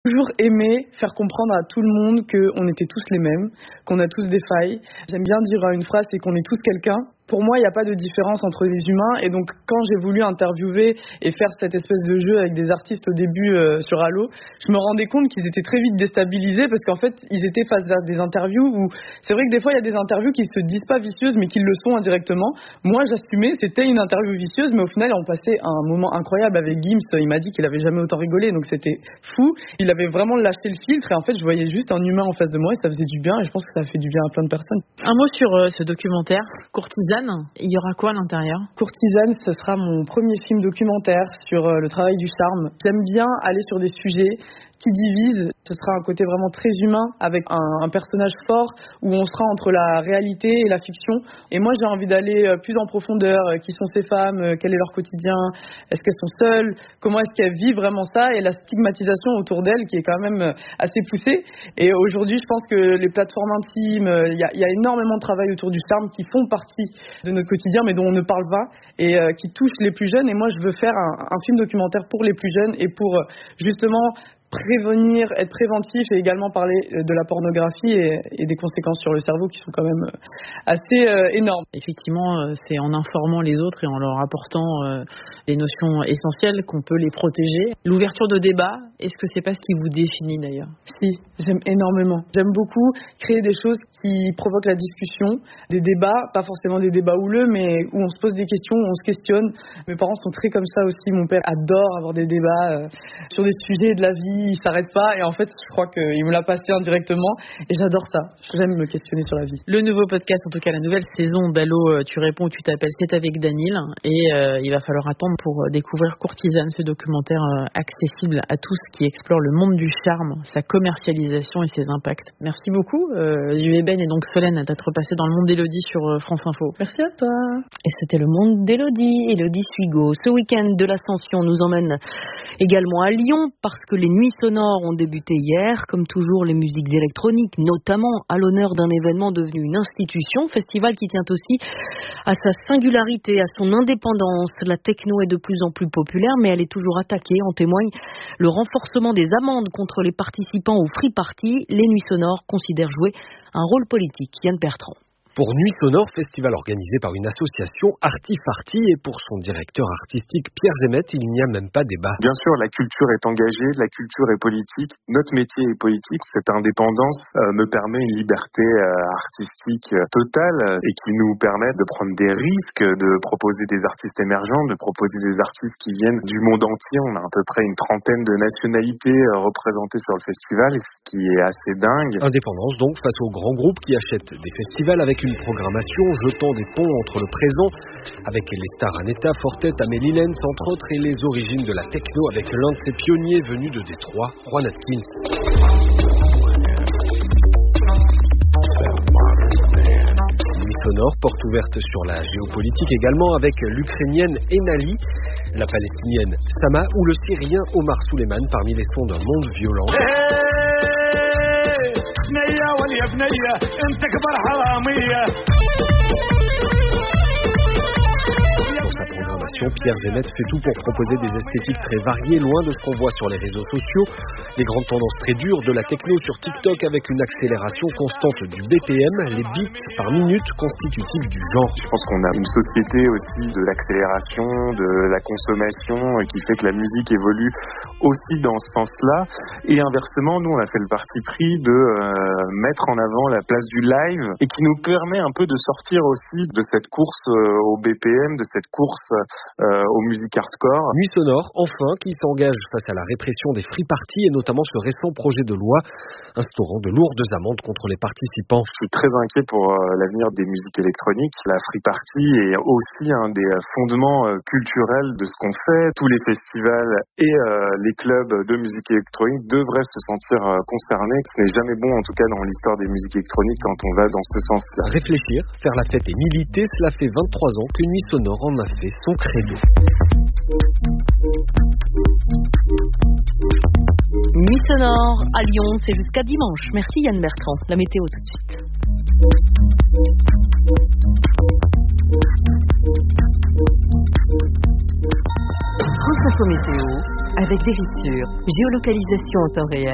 toujours aimé faire comprendre à tout le monde qu'on était tous les mêmes, qu'on a tous des failles. J'aime bien dire une phrase, c'est qu'on est tous quelqu'un. Pour moi, il n'y a pas de différence entre les humains. Et donc, quand j'ai voulu interviewer et faire cette espèce de jeu avec des artistes au début sur Allo, je me rendais compte qu'ils étaient très vite déstabilisés parce qu'en fait, ils étaient face à des interviews où c'est vrai que des fois, il y a des interviews qui se disent pas vicieuses, mais qui le sont indirectement. Moi, j'assumais, c'était une interview vicieuse, mais au final, on passait un moment incroyable avec Gims. Il m'a dit qu'il avait jamais autant rigolé, donc c'était fou. Il avait vraiment lâché le filtre et en fait, je voyais juste un humain en face de moi et ça faisait du bien et je pense que ça a fait du bien à plein de personnes. Un mot sur ce documentaire, Courtisane. Il y aura quoi à l'intérieur ? Courtisane, ce sera mon premier film documentaire sur le travail du charme. J'aime bien aller sur des sujets qui divisent. Ce sera un côté vraiment très humain avec un personnage fort où on sera entre la réalité et la fiction. Et moi, j'ai envie d'aller plus en profondeur. Qui sont ces femmes ? Quel est leur quotidien ? Est-ce qu'elles sont seules ? Comment est-ce qu'elles vivent vraiment ça ? Et la stigmatisation autour d'elles qui est quand même assez poussée. Et aujourd'hui, je pense que les plateformes intimes, il y a énormément de travail autour du charme qui font partie de notre quotidien mais dont on ne parle pas et qui touchent les plus jeunes. Et moi, je veux faire un film documentaire pour les plus jeunes et pour justement prévenir, être préventif et également parler de la pornographie et des conséquences sur le cerveau qui sont quand même assez énormes. Effectivement, c'est en informant les autres et en leur apportant des notions essentielles qu'on peut les protéger. L'ouverture de débat, est-ce que c'est pas ce qui vous définit d'ailleurs ? Si, j'aime énormément. J'aime beaucoup créer des choses qui provoquent la discussion, des débats, pas forcément des débats houleux, mais où on se pose des questions, où on se questionne. Mes parents sont très comme ça aussi. Mon père adore avoir des débats sur des sujets de la vie. Il s'arrête pas et en fait je crois qu'il me l'a passé indirectement et j'adore ça, j'aime me questionner sur la vie. Le nouveau podcast, en tout cas la nouvelle saison d'Allo tu réponds ou tu t'appelles, c'est avec Daniel et il va falloir attendre pour découvrir Courtisane, ce documentaire accessible à tous qui explore le monde du charme, sa commercialisation et ses impacts. Merci beaucoup Eben et donc Solène d'être passée dans le monde d'Élodie sur France Info. Merci à toi. Et c'était le monde d'Élodie, Élodie Suigo. Ce week-end de l'Ascension nous emmène également à Lyon parce que les nuits sonores ont débuté hier. Comme toujours, les musiques électroniques, notamment à l'honneur d'un événement devenu une institution, festival qui tient aussi à sa singularité, à son indépendance. La techno est de plus en plus populaire, mais elle est toujours attaquée. En témoigne le renforcement des amendes contre les participants aux free parties. Les nuits sonores considèrent jouer un rôle politique. Yann Bertrand. Pour Nuit Sonore, festival organisé par une association Artifarty et pour son directeur artistique Pierre Zemet, il n'y a même pas débat. Bien sûr, la culture est engagée, la culture est politique, notre métier est politique, cette indépendance me permet une liberté artistique totale et qui nous permet de prendre des risques, de proposer des artistes émergents, de proposer des artistes qui viennent du monde entier. On a à peu près une trentaine de nationalités représentées sur le festival, ce qui est assez dingue. Indépendance donc face aux grands groupes qui achètent des festivals avec une programmation jetant des ponts entre le présent avec les stars Aneta, Fortet, Amélie Lenz entre autres et les origines de la techno avec l'un de ses pionniers venus de Détroit, Juan Atkins. Nuit sonore, porte ouverte sur la géopolitique également avec l'Ukrainienne Enali, la Palestinienne Sama ou le Syrien Omar Suleiman parmi les sons d'un monde violent. Pour sa programmation, Pierre Zemet fait tout pour proposer des esthétiques très variées, loin de ce qu'on voit sur les réseaux sociaux. Les grandes tendances très dures de la techno sur TikTok avec une accélération constante du BPM, les beats par minute constitutifs du genre. Je pense qu'on a une société aussi de l'accélération, de la consommation qui fait que la musique évolue aussi dans ce sens-là. Et inversement, nous on a fait le parti pris de mettre en avant la place du live et qui nous permet un peu de sortir aussi de cette course au BPM, de cette course aux musiques hardcore. Nuit sonore, enfin, qui s'engage face à la répression des free parties et notamment ce récent projet de loi instaurant de lourdes amendes contre les participants. Je suis très inquiet pour l'avenir des musiques électroniques. La free party est aussi un des fondements culturels de ce qu'on fait. Tous les festivals et les clubs de musique électronique devraient se sentir concernés. Ce n'est jamais bon, en tout cas dans l'histoire des musiques électroniques, quand on va dans ce sens-là. Réfléchir, faire la fête et militer, cela fait 23 ans que Nuit sonore en a fait son credo. Nuit sonore à Lyon, c'est jusqu'à dimanche. Merci Yann Bertrand. La météo tout de suite. France Info Météo avec des rissures. Géolocalisation en temps réel.